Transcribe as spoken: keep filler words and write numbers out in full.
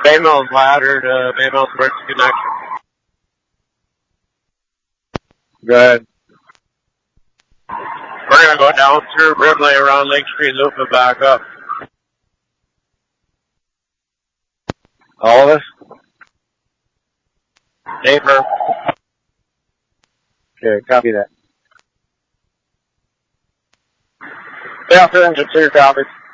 Bay Mills ladder to Bay Mills Emergency Connection. Go ahead. We're going to go down through Brimley around Lake Street Loop and back up. All of us? Paper. Okay, copy that. Yeah, engine clear, copy.